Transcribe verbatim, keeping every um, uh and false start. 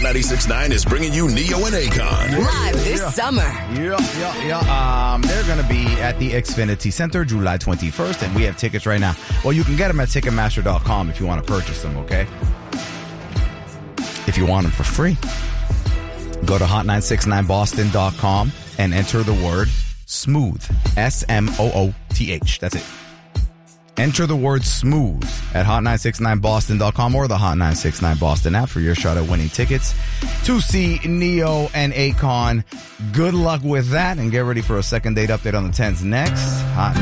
ninety-six point nine is bringing you Neo and Akon. Live this Yeah. summer. Yeah, yeah, yeah. Um, they're going to be at the Xfinity Center July twenty-first, and we have tickets right now. Well, you can get them at Ticketmaster dot com if you want to purchase them, okay? If you want them for free, go to hot nine six nine boston dot com and enter the word SMOOTH. S M O O T H. That's it. Enter the word SMOOTH at hot nine six nine boston dot com or the Hot nine six nine Boston app for your shot at winning tickets to see Neo and Akon. Good luck with that, and get ready for a second date update on the tens next. Hot